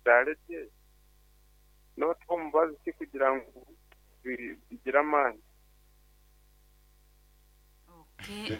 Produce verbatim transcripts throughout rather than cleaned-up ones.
dalete no tombazi kugira ngo bigira amani. Okay.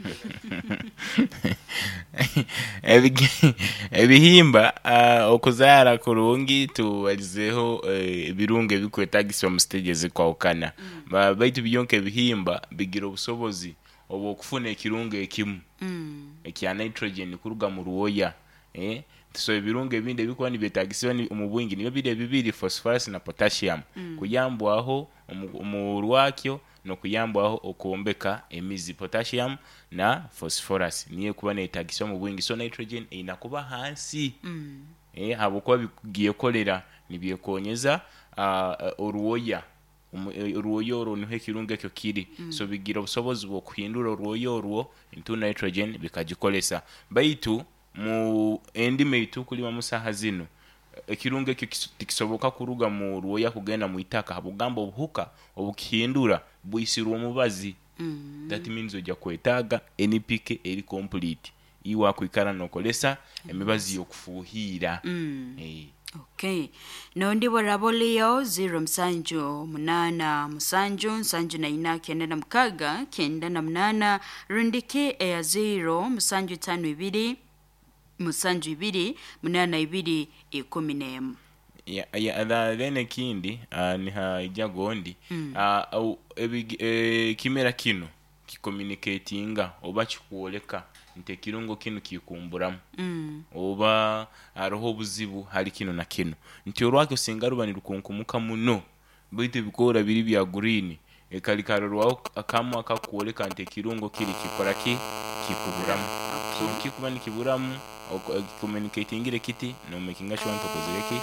ebihimba uh, okuzara kurungi tubalizeho ebirunge uh, bikwetagiswa mustegeze kwa ukana mm. ba baitu byonke ebihimba bigira obusobozi obo kufuna ekirunge ekimu mm. ekya nitrogen kuruga mu ruoya eh so ebirunge binde bikuba ni betagiswa ni umubwingi niyo bide bibiri phosphorus na potassium mm. kuyambwaho mu rwakyo no kuyambwaho okuombeka emizi potassium na phosphorus niye kuba netagiswa mu bwingi so nitrogen inakuba hansi mm. eh habuko bigiye kolera nibyekonyeza uh, oruoya uruoyo ro niho kirunge cyo kiri mm. so bigira obusobozi bwo kuhindura uruoyo ruo into nitrogen bikagikolesa baitu mu endime itu kuli mu saha zino ekirunge cyo kisoboka kuruga mu ruoya kugenda mu itaka habugambo obuhuka obukihindura buyisirwa mubazi mm. that means ojja kwetaga N P K eri complete iwa kwikara nokolesa emibazi yokufuhira mm. eh okay no ndibo rabolio zero msanju munana msanju msanju na ina kenda na mkaga kenda na munana rundiki ya zero msanju tano ibiri musanju ibiri munana ibiri ikumi n'emu ya ya da lene kindi uh, ni ha ijagondi mm. uh, au ebi e, kimera kino kicommunicatinga oba kikuoleka nte kirungo kino kikumburamu mm. oba aroho buzibu hali kino na kino nti orwake singaruba ni rukunkumuka muno bite bikora biri bya green e kali karorwa akamu akakuoleka nte kirungo kiri kikora ki kikuburamu so kikuba ni kiburamu communicating ile kiti no making sure nto kozireki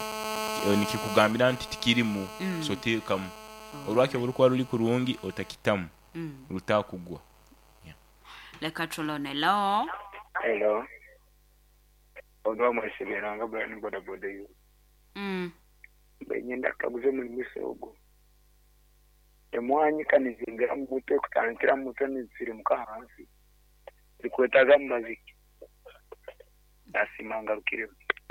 ni kikugambira nti tikirimu mm. so tekamu oh. Orwake burukwa ruli kurungi otakitamu mm. rutakugwa yeah. Leka trolone lo hello ondo mwesibiranga bwana boda boda yu mm benyenda kaguze mu misogo emwanyi kanizingira mbuto kutankira muto niziri mukahansi zikwetaga muziki asimanga rukire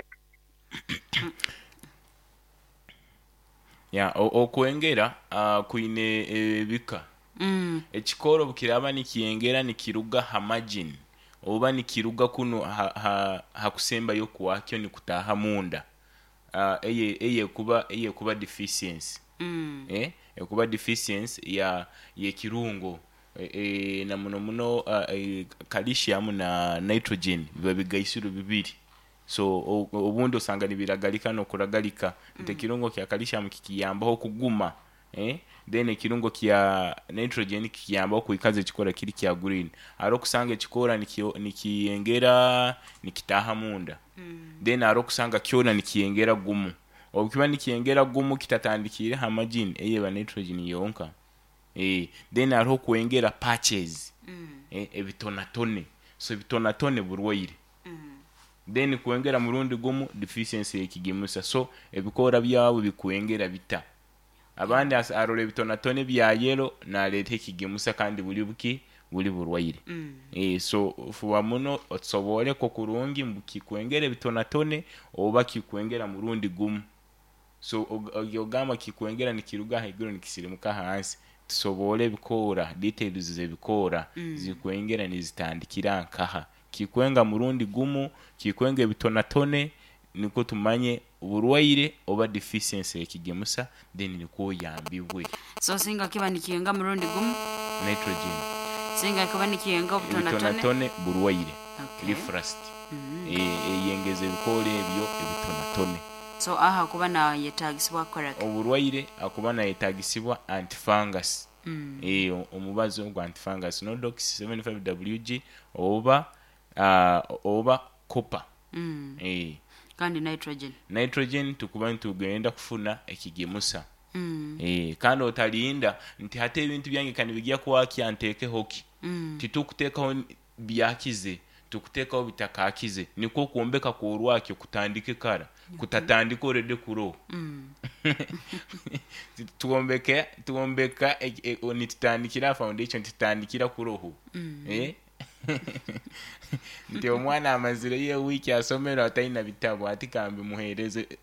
ya okwengera uh, kuine ebika mm. ekikoro bukiraba nikiyengera nikiruga hamagin oba nikiruga kuno ha, ha, hakusemba yo kwakyo nikutaha munda uh, eye eye kuba eye kuba deficiency mm. eh ekuba deficiency ya ye kirungo e, e, na muno muno uh, e, calcium na nitrogen biba bigaisuru bibiri so obundo sanga nibiragalika no kuragalika mm. nte kirungo kya calcium kikiyambaho kuguma eh then ekirungo kya nitrogen kikiyambaho kuikaze chikora kiri kya green aro kusanga chikora nikiyengera nikitaha munda mm. then aro kusanga kyona nikiyengera gumu obukiba nikiyengera gumu kitatandikire hamagin eye ba nitrogen yonka eh then aro kuengera patches mm. eh ebitonatone so bitonatone burwaire mm. then kuengera murundi gumu deficiency ekigemusa so ebikora byawo bikuengera bita abandi arole bitonatone bya yellow na lete kigemusa kandi buli buki buli burwaire mm. eh so fuwa muno otsobole ko kurungi mbuki kuengera bitonatone oba kikuengera murundi gumu so ogama kikuengera nikiruga haiguro nikisirimuka hansi tusobole bikora details ze bikora mm. zikuengera nizitandikira nkaha kikwenga murundi gumu kikwenge bitonatone niko tumanye uburwaire oba deficiency ekigemusa then niko yambibwe so singa kiba nikiyenga murundi gumu nitrogen singa kiba nikiyenga bitonatone bitonatone burwaire okay. refrust mm. e yengeze bikore ebyo ebitonatone so aha kuba na yetagisibwa correct uburwaire akuba na yetagisibwa antifungus mm. e omubazo gwa antifungus Nodox seventy-five W G oba uh, oba copper mm. eh kandi nitrogen nitrogen tukuba ntugenda kufuna ekigemusa mm. eh kandi otalinda nti hate ibintu byange kandi bigiya kwaki anteke hoki mm. titukutekaho byakize tukutekaho bitakakize niko kuombeka ku rwake kutandike kara kutatandika orede kuro mm. tuombeke tuombeka e, e, onitandikira foundation titandikira kuroho mm. eh ndio mwana amazire ye wiki asomera ataina bitabo atikambe muhereze